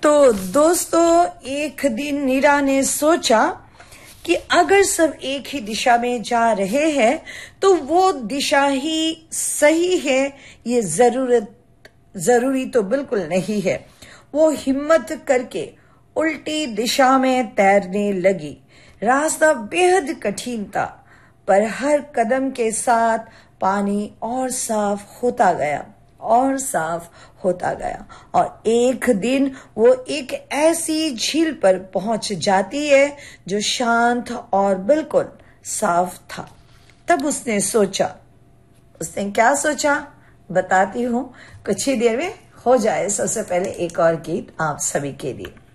तो दोस्तों, एक दिन नीरा ने सोचा कि अगर सब एक ही दिशा में जा रहे हैं तो वो दिशा ही सही है, ये जरूरी तो बिल्कुल नहीं है। वो हिम्मत करके उल्टी दिशा में तैरने लगी। रास्ता बेहद कठिन था, पर हर कदम के साथ पानी और साफ होता गया और साफ होता गया, और एक दिन वो एक ऐसी झील पर पहुंच जाती है जो शांत और बिल्कुल साफ था। तब उसने क्या सोचा बताती हूँ, कुछ ही देर में हो जाए। सबसे पहले एक और गीत आप सभी के लिए।